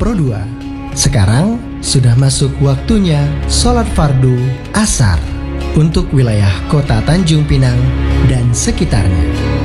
Pro 2. Sekarang sudah masuk waktunya sholat fardu asar untuk wilayah kota Tanjung Pinang dan sekitarnya.